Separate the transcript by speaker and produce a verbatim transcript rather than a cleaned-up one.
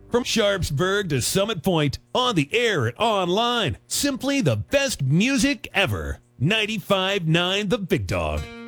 Speaker 1: From Sharpsburg to Summit Point, on the air and online, simply the best music ever. ninety-five point nine The Big Dog.